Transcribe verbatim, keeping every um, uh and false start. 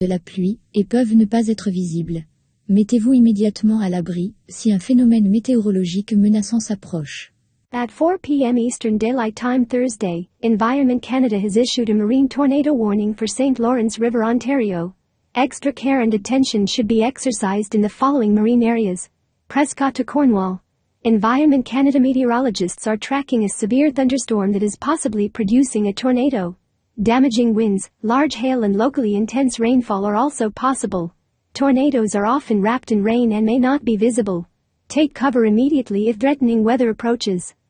de la pluie et peuvent ne pas être visibles. Mettez-vous immédiatement à l'abri si un phénomène météorologique menaçant s'approche. At four p m Eastern Daylight Time Thursday, Environment Canada has issued a marine tornado warning for Saint Lawrence River, Ontario. Extra care and attention should be exercised in the following marine areas. Prescott to Cornwall. Environment Canada meteorologists are tracking a severe thunderstorm that is possibly producing a tornado. Damaging winds, large hail and locally intense rainfall are also possible. Tornadoes are often wrapped in rain and may not be visible. Take cover immediately if threatening weather approaches.